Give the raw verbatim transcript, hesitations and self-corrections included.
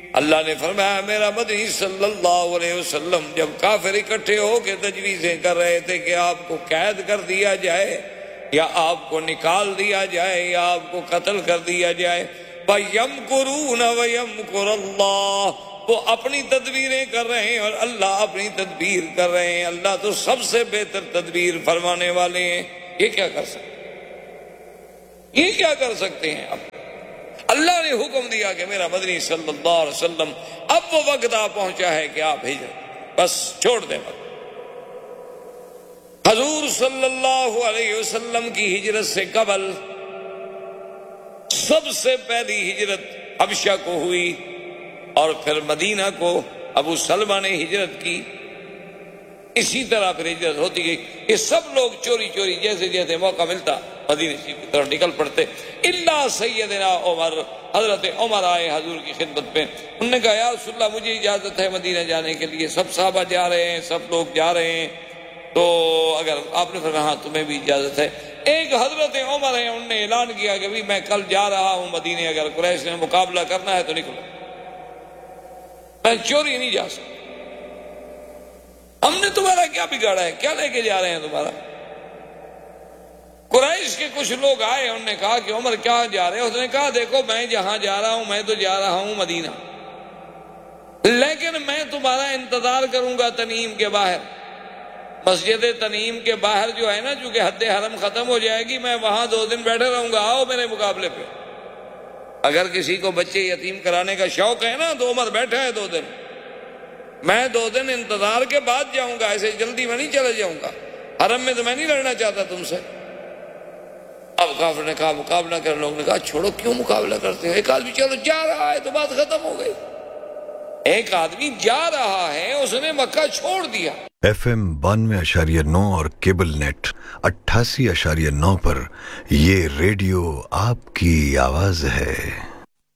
اللہ نے فرمایا میرا مدنی صلی اللہ علیہ وسلم جب کافر اکٹھے ہو کے تجویزیں کر رہے تھے کہ آپ کو قید کر دیا جائے یا آپ کو نکال دیا جائے یا آپ کو قتل کر دیا جائے، وَيَمْكُرُونَ وَيَمْكُرَ اللَّهُ، وہ اپنی تدبیریں کر رہے ہیں اور اللہ اپنی تدبیر کر رہے ہیں۔ اللہ تو سب سے بہتر تدبیر فرمانے والے ہیں۔ یہ کیا کر سکتے یہ کیا کر سکتے ہیں؟ اب اللہ نے حکم دیا کہ میرا مدنی صلی اللہ علیہ وسلم اب وہ وقت آ پہنچا ہے کہ آپ ہجرت بس چھوڑ دیں۔ وقت حضور صلی اللہ علیہ وسلم کی ہجرت سے قبل سب سے پہلی ہجرت حبشہ کو ہوئی اور پھر مدینہ کو ابو سلمہ نے ہجرت کی، اسی طرح پھر ہجرت ہوتی گئی۔ یہ سب لوگ چوری چوری جیسے جیسے موقع ملتا مدینہ شریف کی طرف نکل پڑتے، اللہ سیدنا عمر، حضرت عمر آئے حضور کی خدمت پہ، انہوں نے کہا یا رسول اللہ مجھے اجازت ہے مدینہ جانے کے لیے، سب صحابہ جا رہے ہیں، سب لوگ جا رہے ہیں، تو اگر آپ نے فرمایا ہاں تمہیں بھی اجازت ہے۔ ایک حضرت عمر ہیں، انہوں نے اعلان کیا کہ بھی میں کل جا رہا ہوں مدینے، اگر قریش نے مقابلہ کرنا ہے تو نکلو، میں چوری نہیں جا سکتا۔ ہم نے تمہارا کیا بگاڑا ہے، کیا لے کے جا رہے ہیں تمہارا؟ قریش کے کچھ لوگ آئے، انہوں نے کہا کہ عمر کیا جا رہے ہیں؟ اس نے کہا دیکھو میں جہاں جا رہا ہوں میں تو جا رہا ہوں مدینہ، لیکن میں تمہارا انتظار کروں گا تنعیم کے باہر، مسجد تنعیم کے باہر جو ہے نا، چونکہ حد حرم ختم ہو جائے گی، میں وہاں دو دن بیٹھے رہوں گا، آؤ میرے مقابلے پہ۔ اگر کسی کو بچے یتیم کرانے کا شوق ہے نا تو عمر بیٹھا ہے دو دن، میں دو دن انتظار کے بعد جاؤں گا، ایسے جلدی میں نہیں چلے جاؤں گا، حرم میں تو میں نہیں لڑنا چاہتا تم سے۔ اب کافر نے کہا مقابلہ کر، لوگ نے کہا چھوڑو کیوں مقابلہ کرتے ہو، ایک آدمی چلو جا رہا ہے تو بات ختم ہو گئی، ایک آدمی جا رہا ہے اس نے مکہ چھوڑ دیا۔ ایف ایم بانوے اشاریہ نو اور کیبل نیٹ اٹھاسی اشاریہ نو پر یہ ریڈیو آپ کی آواز ہے۔